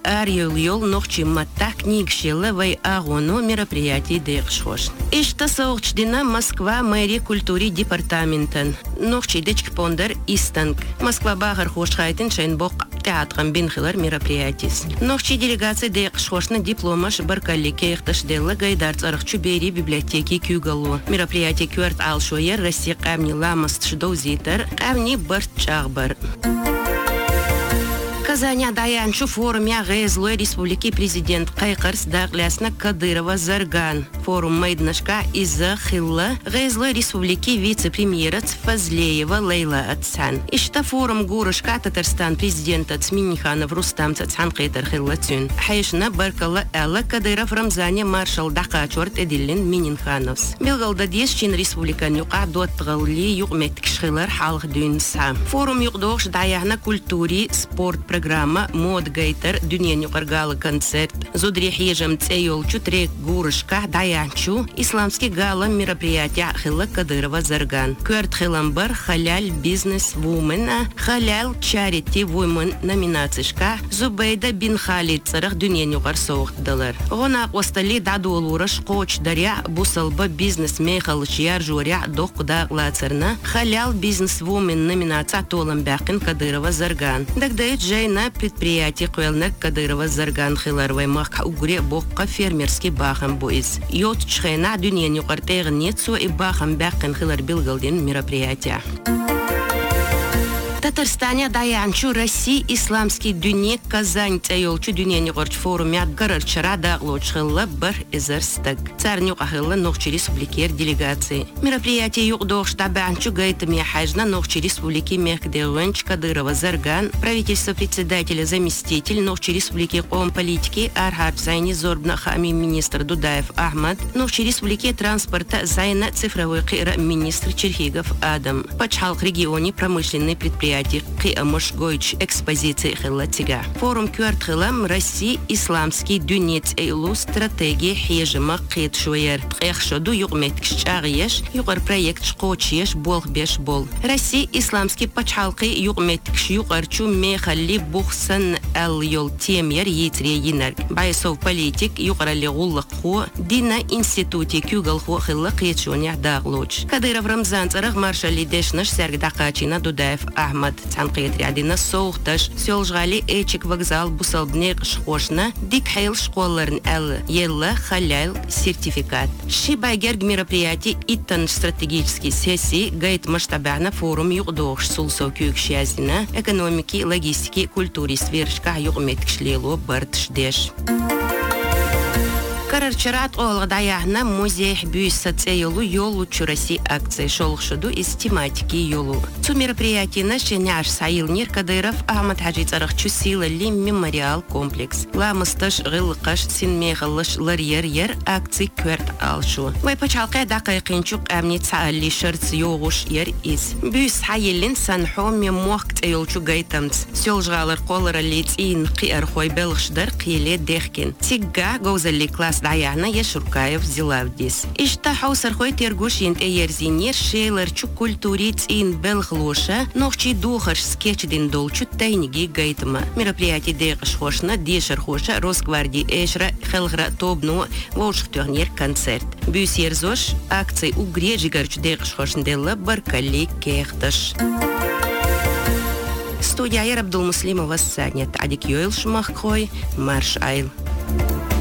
арьел ногчи матта книг шелла вай агоно мероприятий декшош. Ишта соучдина Москва мэрия культури департаментен. Ногчи дечк пондер истанг. Москва багар хошхайтен шейнбок театрам бинхилар мероприятис. Ногчи делегация декшошна дипломаш баркалли кейхташ делла гайдарц арахчу бери библиотеки кюгалу. Мероприятие кюарт алшоер Россия камни ламаст шдоузитер, камни барт чагбар. Казаня даянчу форуме Гезлой Республики президент Кайкарс Даглясна Кадырова Зарган. Форум Майднашка из-за Хилла Гезлой Республики вице-премьера Фазлеева Лейла Ацан. Ишта форум Гурушка Татарстан президента Цминиханов Рустам Цацан Кайтар Хилла Цюн. Хайшна Баркала Элла Кадыров Рамзане маршал Дакачорт Эдиллин Мининхановс. Белгалда Десчин Республикан юка дуаттгали югмет кшхилар халх дюнса. Форум югдош даяхна культури спорт программа мод гейтер дюнен юкаргала концерт зудрихижем цейолчу трек Гурушка даянчу исламский гала мероприятия Хилла Кадырова Зарган. Кверт Хиламбар халяль бизнес вумена халяль чарити вумен номинацишка Зубейда бин Халид царах дюнен юкар соухдалар. Гона остали дадулураш коч даря бусалба бизнес мехалыч яржуря докуда лацарна халяль бизнес вумен номинация толам бякин Кадырова Зарган. Дагдает на предприятие Куэлнак Кадырова Зарган Хиларвай Мах Угре Бокка фермерский бахам боиз. Йот чхена дюнен юкартегн нецу и бахам бякин Хилар Билгалдин мероприятия. Татарстане даянчу России исламский дюне Казань цейолчу дюнени горч форуме гарарчара даглочхилла бар изерстаг. Царню ахилла ногчи республикер делегации. Мероприятие югдох штабанчу гайтами хажна ногчи республики Мехдеуэнч Кадырова Зарган, правительство председателя заместитель ногчи республики Ком политики Архаб Зайни Зорбна Хами министр Дудаев Ахмад, ногчи республики транспорта Зайна цифровой кира министр Черхигов Адам. Пачхалк регионе промышленный предприятие Киамош Гойч экспозиции Хиллатига. Форум Кюарт Хилам России исламский дюнец эйлу стратегия хежима кит шуер. Эхшоду югметкш чагьеш югар проект шкочеш бол беш бол. России исламский пачхалкы югметкш югарчу мехалли бухсан эл йол темьер йитре йинер. Байсов политик югарали гуллаху дина институте кюгалху хилла китшуня даглоч. Кадыров Рамзан царах маршали дешнаш сергдакачина Дудаев Ахмад Цанкет рядина соухташ сёлжгали эчик вокзал бусалбнек шхошна дик хейл школларн эл елла халяйл сертификат. Шибайгерг мероприятий иттан стратегический сессии гайд масштабана форум югдох сулсо кюкшязина экономики, логистики, культури свершка югметкшлело бартшдеш. Карарчарат олгдаяхна музей бюйса цейлу йолу чураси акции шолхшуду из тематики йолу. Цу мероприятие нашеняш Саилнир Кадыров Ахмад Хаджи царахчу сила ли мемориал комплекс. Ламысташ гылкаш синмехалыш ларьер акции кверт алшу. Вай пачалкай дакайкинчук амни цаалли шарц йогуш ер из. Бюйс хайелин санхо мемуак цейлчу гайтамц. Сёлжгалар колара лицин қиар хой белгшдар қиле дехкин. Тигга гоузали класс Даяна Яшуркаев Зилавдис. Ишта хаусар хой тергуш ент эйерзинер шейлар чу культуриц ин белхлоша, нохчи духаш скетчдин долчу тайниги гайтма. Мероприятие декаш хошна, дешар хоша, Росгвардии эшра, хелгра тобну, волшхтёрнер концерт. Бюс ерзош, акции угрежи гарчу декаш хошнделла баркали кехташ. Студия Абдулмуслимова Саднет, Адик Йойл Шмаххой, Марш Айл.